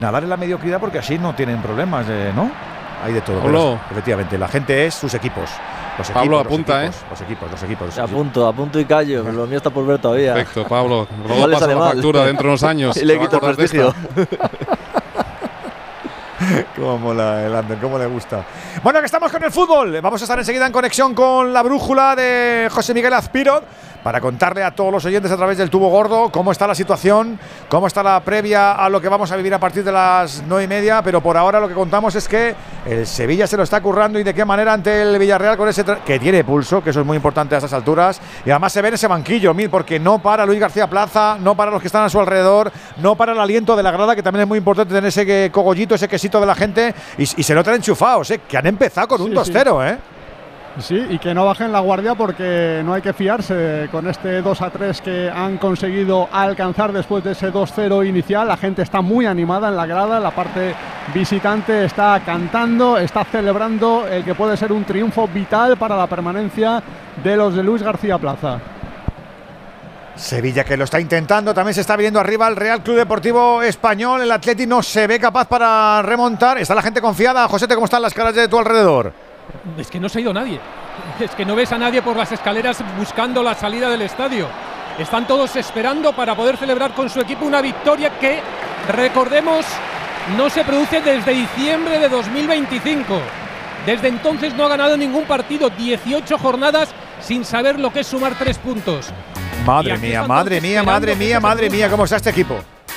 nadar en la mediocridad porque así no tienen problemas, ¿no? Hay de todo. Pero, efectivamente, la gente es sus equipos. Los equipos, Pablo, apunta, los equipos. Apunto y callo. Lo mío está por ver todavía. Perfecto, Pablo. Luego pasa la factura dentro de unos años. Y le quito el prestigio. Cómo mola el Ander, cómo le gusta. Bueno, que estamos con el fútbol. Vamos a estar enseguida en conexión con la brújula de José Miguel Azpírot para contarle a todos los oyentes a través del tubo gordo cómo está la situación, cómo está la previa a lo que vamos a vivir a partir de las 9:30. Pero por ahora lo que contamos es que el Sevilla se lo está currando y de qué manera ante el Villarreal con ese que tiene pulso, que eso es muy importante a estas alturas. Y además se ve en ese banquillo, porque no para Luis García Plaza, no para los que están a su alrededor, no para el aliento de la grada, que también es muy importante tener ese cogollito, ese quesito de la gente. Y se notan enchufados, que han empezado con un 2-0, Sí, y que no bajen la guardia porque no hay que fiarse con este 2-3 que han conseguido alcanzar después de ese 2-0 inicial. La gente está muy animada en la grada, la parte visitante está cantando, está celebrando el que puede ser un triunfo vital para la permanencia de los de Luis García Plaza. Sevilla que lo está intentando, también se está viendo arriba el Real Club Deportivo Español. El Atleti no se ve capaz para remontar. Está la gente confiada. Josete, ¿cómo están las caras de tu alrededor? Es que no se ha ido nadie. Es que no ves a nadie por las escaleras buscando la salida del estadio. Están todos esperando para poder celebrar con su equipo una victoria que, recordemos, no se produce desde diciembre de 2025. Desde entonces no ha ganado ningún partido, 18 jornadas sin saber lo que es sumar 3 puntos. Madre mía, cómo está este equipo.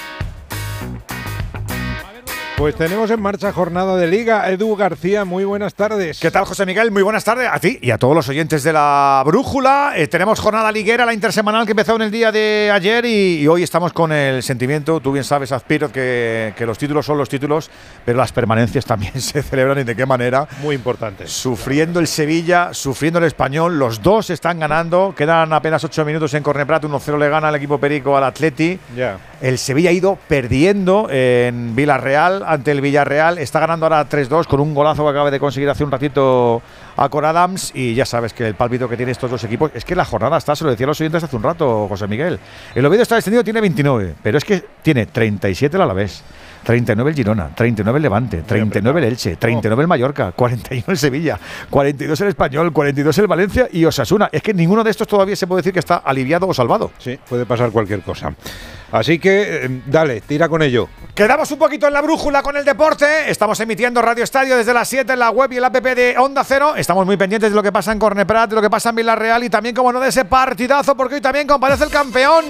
Pues tenemos en marcha jornada de Liga. Edu García, muy buenas tardes. ¿Qué tal, José Miguel? Muy buenas tardes a ti y a todos los oyentes de la brújula. Tenemos jornada liguera, la intersemanal que empezó en el día de ayer y hoy estamos con el sentimiento, tú bien sabes, Azpírot, que los títulos son los títulos, pero las permanencias también se celebran y de qué manera. Muy importante. Sufriendo el Sevilla, sufriendo el Español, los dos están ganando, quedan apenas 8 minutos en Corneprat, 1-0 le gana el equipo perico al Atleti. Ya. El Sevilla ha ido perdiendo en Villarreal ante el Villarreal, está ganando ahora 3-2 con un golazo que acaba de conseguir hace un ratito a Cor Adams y ya sabes que el pálpito que tiene estos dos equipos es que la jornada está, se lo decía a los oyentes hace un rato, José Miguel. El Oviedo está descendido, tiene 29, pero es que tiene 37 el Alavés, 39 el Girona, 39 el Levante, 39 el Elche, 39 el Mallorca, 41 el Sevilla, 42 el Español, 42 el Valencia y Osasuna. Es que ninguno de estos todavía se puede decir que está aliviado o salvado. Sí, puede pasar cualquier cosa. Así que, dale, tira con ello. Quedamos un poquito en la brújula con el deporte. Estamos emitiendo Radio Estadio desde las 7 en la web y el app de Onda Cero. Estamos muy pendientes de lo que pasa en Corneprat, de lo que pasa en Villarreal y también, como no, de ese partidazo, porque hoy también comparece el campeón.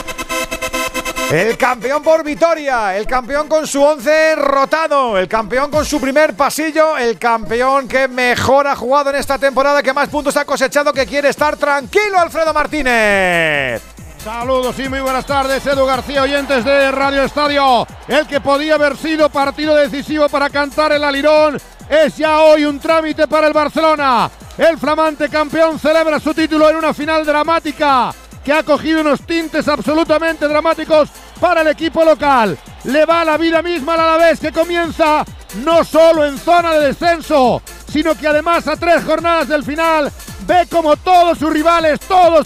El campeón por Vitoria, el campeón con su 11 rotado, el campeón con su primer pasillo, el campeón que mejor ha jugado en esta temporada, que más puntos ha cosechado, que quiere estar tranquilo, Alfredo Martínez. Saludos y muy buenas tardes, Edu García, oyentes de Radio Estadio. El que podía haber sido partido decisivo para cantar el alirón es ya hoy un trámite para el Barcelona. El flamante campeón celebra su título en una final dramática que ha cogido unos tintes absolutamente dramáticos para el equipo local. Le va la vida misma al Alavés, que comienza no solo en zona de descenso, sino que además a 3 jornadas del final ve como todos sus rivales, todos,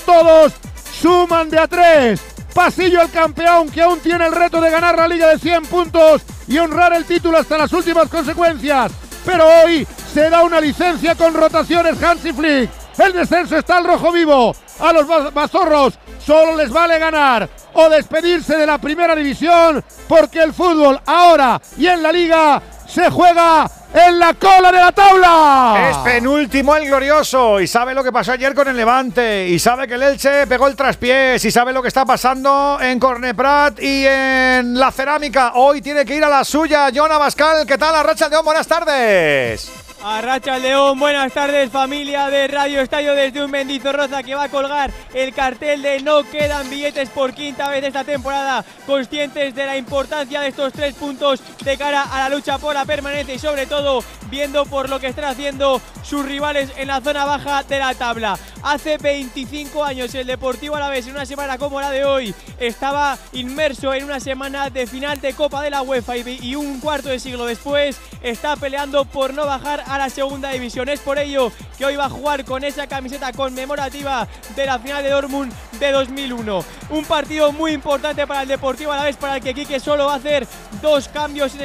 suman de a 3. Pasillo al campeón, que aún tiene el reto de ganar la Liga de 100 puntos y honrar el título hasta las últimas consecuencias. Pero hoy se da una licencia con rotaciones Hansi Flick. El descenso está al rojo vivo. A los bazorros solo les vale ganar o despedirse de la primera división, porque el fútbol ahora y en la Liga se juega en la cola de la tabla. Es penúltimo el glorioso y sabe lo que pasó ayer con el Levante y sabe que el Elche pegó el traspiés y sabe lo que está pasando en Corneprat y en la Cerámica. Hoy tiene que ir a la suya. Jon Abascal, ¿qué tal? Arratsaldeon, buenas tardes. Arratsaldeon, buenas tardes, familia de Radio Estadio, desde un Mendizorroza que va a colgar el cartel de no quedan billetes por quinta vez esta temporada, conscientes de la importancia de estos 3 puntos de cara a la lucha por la permanencia y sobre todo viendo por lo que están haciendo sus rivales en la zona baja de la tabla. Hace 25 años el Deportivo Alavés, en una semana como la de hoy, estaba inmerso en una semana de final de Copa de la UEFA y un cuarto de siglo después está peleando por no bajar a la segunda división. Es por ello que hoy va a jugar con esa camiseta conmemorativa de la final de Dortmund de 2001. Un partido muy importante para el Deportivo Alavés, para el que Quique solo va a hacer 2 cambios en